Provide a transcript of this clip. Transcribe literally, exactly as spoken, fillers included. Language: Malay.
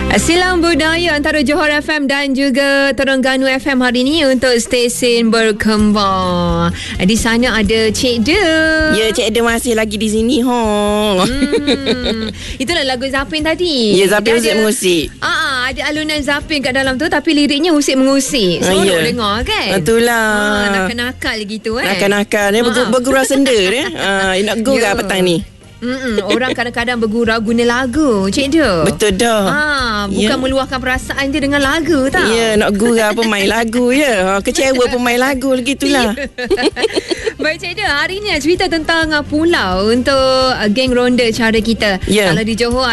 Silang budaya antara Johor F M dan juga Terengganu F M hari ini untuk stesen berkembang. Di sana ada Cik De. Ya, Cik De masih lagi di sini. Ho. Hmm. Itulah lagu Zapin tadi. Ya, Zapin usik mengusik. Ah, ada alunan Zapin kat dalam tu tapi liriknya usik mengusik. Seronok ya. dengar kan? Itulah. Ah, nakal-nakal gitu kan. Nakal-nakal ni bergu- bergurau senda dia. Ah, nak gurau Ya. petang ni. Mm-mm, orang kadang-kadang bergurau guna lagu, Cik De. Betul dah. Ha, bukan Ya. meluahkan perasaan dia dengan lagu tau. Ya, nak gurau pemain lagu ya. Ha, kecewa pemain lagu lagi itulah. Baik Cik De, hari ni cerita tentang uh, pulau untuk uh, geng ronda cara kita. Ya. Kalau di Johor